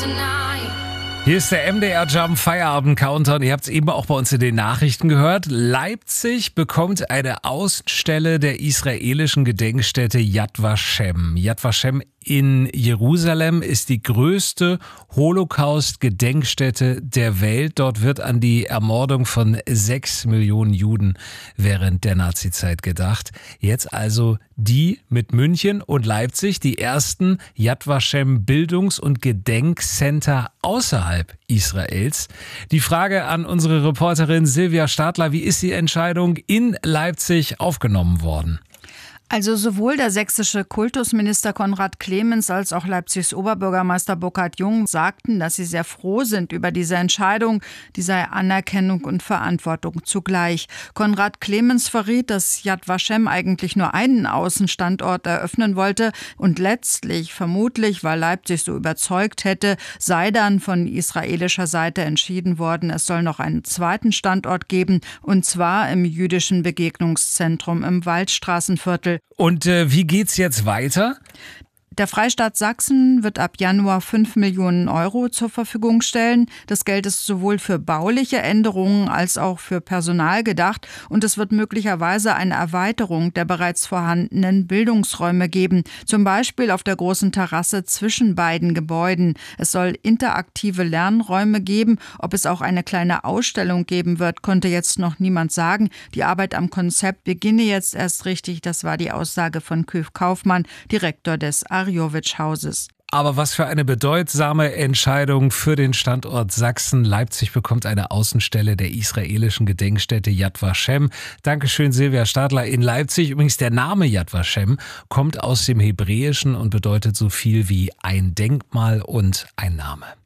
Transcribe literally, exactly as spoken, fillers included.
Hier ist der M D R Jump Feierabend Countdown. Ihr habt es eben auch bei uns in den Nachrichten gehört. Leipzig bekommt eine Außenstelle der israelischen Gedenkstätte Yad Vashem. Yad Vashem in Jerusalem ist die größte Holocaust-Gedenkstätte der Welt. Dort wird an die Ermordung von sechs Millionen Juden während der Nazizeit gedacht. Jetzt also die mit München und Leipzig, die ersten Yad Vashem Bildungs- und Gedenkcenter außerhalb Israels. Die Frage an unsere Reporterin Silvia Stadler: Wie ist die Entscheidung in Leipzig aufgenommen worden? Also sowohl der sächsische Kultusminister Konrad Clemens als auch Leipzigs Oberbürgermeister Burkhard Jung sagten, dass sie sehr froh sind über diese Entscheidung. Die sei Anerkennung und Verantwortung zugleich. Konrad Clemens verriet, dass Yad Vashem eigentlich nur einen Außenstandort eröffnen wollte und letztlich, vermutlich, weil Leipzig so überzeugt hätte, sei dann von israelischer Seite entschieden worden, es soll noch einen zweiten Standort geben, und zwar im jüdischen Begegnungszentrum im Waldstraßenviertel. Und äh, wie geht's jetzt weiter? Der Freistaat Sachsen wird ab Januar fünf Millionen Euro zur Verfügung stellen. Das Geld ist sowohl für bauliche Änderungen als auch für Personal gedacht. Und es wird möglicherweise eine Erweiterung der bereits vorhandenen Bildungsräume geben. Zum Beispiel auf der großen Terrasse zwischen beiden Gebäuden. Es soll interaktive Lernräume geben. Ob es auch eine kleine Ausstellung geben wird, konnte jetzt noch niemand sagen. Die Arbeit am Konzept beginne jetzt erst richtig. Das war die Aussage von Köf Kaufmann, Direktor des Arjowitsch-Hauses. Aber was für eine bedeutsame Entscheidung für den Standort Sachsen. Leipzig bekommt eine Außenstelle der israelischen Gedenkstätte Yad Vashem. Dankeschön, Silvia Stadler in Leipzig. Übrigens, der Name Yad Vashem kommt aus dem Hebräischen und bedeutet so viel wie ein Denkmal und ein Name.